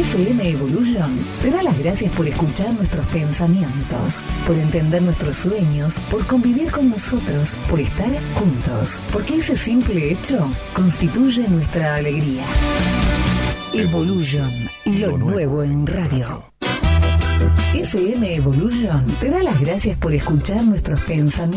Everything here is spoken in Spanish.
FM Evolution te da las gracias por escuchar nuestros pensamientos, por entender nuestros sueños, por convivir con nosotros, por estar juntos, porque ese simple hecho constituye nuestra alegría. Evolution, lo nuevo en radio. FM Evolution te da las gracias por escuchar nuestros pensamientos.